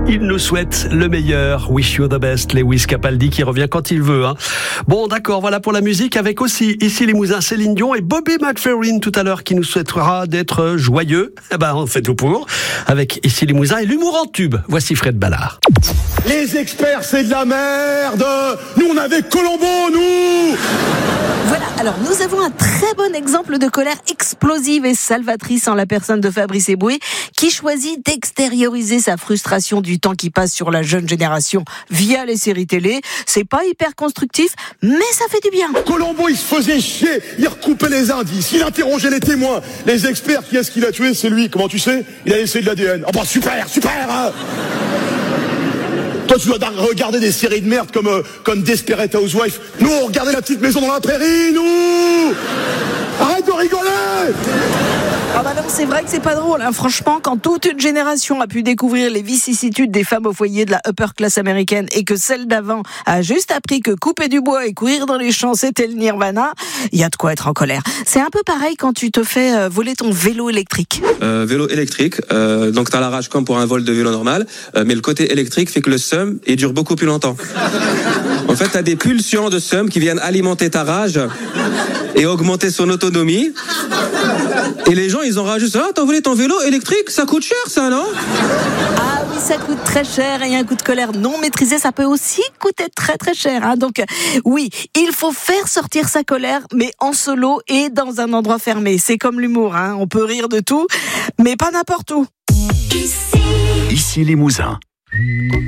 Il nous souhaite le meilleur. Wish you the best. Lewis Capaldi qui revient quand il veut. Bon, d'accord, voilà pour la musique. Avec aussi, ici Limousin, Céline Dion et Bobby McFerrin tout à l'heure qui nous souhaitera d'être joyeux. On fait tout pour. Avec ici Limousin et l'humour en tube. Voici Fred Ballard. Les experts, c'est de la merde. Nous, on avait Colombo, nous. Voilà, alors nous avons un très bon exemple de colère explosive et salvatrice en la personne de Fabrice Eboué, qui choisit d'extérioriser sa frustration du temps qui passe sur la jeune génération via les séries télé. C'est pas hyper constructif, mais ça fait du bien. Colombo, il se faisait chier. Il recoupait les indices. Il interrogeait les témoins. Les experts, qui est-ce qu'il a tué? C'est lui. Comment tu sais? Il a laissé de l'ADN. Ah bah super, hein. Toi, tu dois regarder des séries de merde comme Desperate Housewives. Nous, on regardait La Petite Maison dans la Prairie, nous. Arrête de rigoler. Ah bah non, c'est vrai que c'est pas drôle, franchement, quand toute une génération a pu découvrir les vicissitudes des femmes au foyer de la upper class américaine et que celle d'avant a juste appris que couper du bois et courir dans les champs c'était le nirvana, il y a de quoi être en colère. C'est un peu pareil quand tu te fais voler ton vélo électrique. Vélo électrique, donc t'as la rage comme pour un vol de vélo normal, mais le côté électrique fait que le seum il dure beaucoup plus longtemps. En fait, t'as des pulsions de seum qui viennent alimenter ta rage et augmenter son autonomie. Et les gens, ils ont rajouté ça. T'as volé ton vélo électrique? Ça coûte cher, ça, non? Ah oui, ça coûte très cher et un coup de colère non maîtrisé, ça peut aussi coûter très très cher. Donc oui, il faut faire sortir sa colère, mais en solo et dans un endroit fermé. C'est comme l'humour, on peut rire de tout, mais pas n'importe où. Ici Limousin.